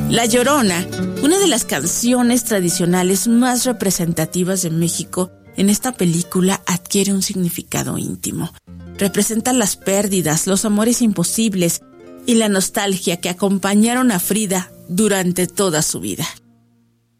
La Llorona, una de las canciones tradicionales más representativas de México, en esta película adquiere un significado íntimo. Representa las pérdidas, los amores imposibles y la nostalgia que acompañaron a Frida durante toda su vida.